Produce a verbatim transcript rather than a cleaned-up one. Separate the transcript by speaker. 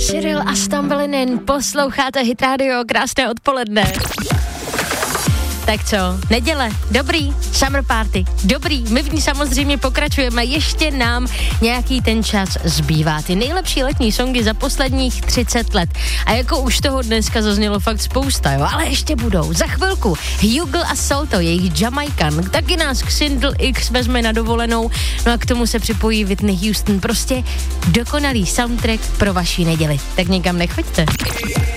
Speaker 1: Sheryl a Stumble In, posloucháte Hit Radio, krásné odpoledne. Tak co, neděle, dobrý, summer party, dobrý, my v ní samozřejmě pokračujeme, ještě nám nějaký ten čas zbývá. Ty nejlepší letní songy za posledních třicet let. A jako už toho dneska zaznělo fakt spousta, jo, ale ještě budou. Za chvilku Hugo a Salto, jejich Jamaican, taky nás k Single X vezme na dovolenou, no a k tomu se připojí Whitney Houston, prostě dokonalý soundtrack pro vaší neděli. Tak někam nechoďte.